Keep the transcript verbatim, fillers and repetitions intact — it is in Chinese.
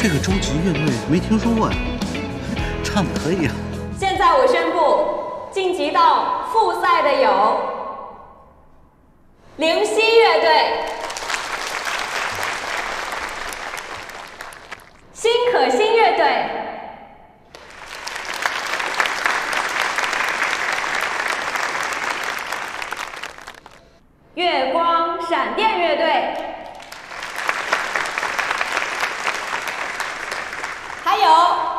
这个终极乐队没听说过呀，唱的可以啊。 现在我宣布，晋级到复赛的有灵犀乐队、新可欣乐队、月光闪电乐队，还有